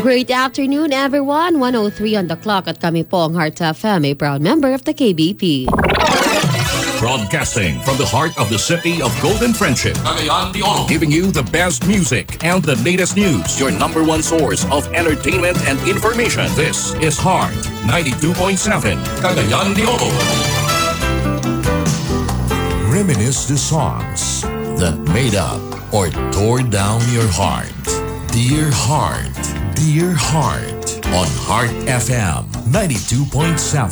Great afternoon, everyone. 1:03 on the clock at kami po ang Heart FM, a proud member of the KBP. Broadcasting from the heart of the city of Golden Friendship, Cagayan de Oro, giving you the best music and the latest news. Your number one source of entertainment and information. This is Heart 92.7, Cagayan de Oro. Reminisce the songs that made up or tore down your heart. Dear Heart, Dear Heart, on Heart FM 92.7.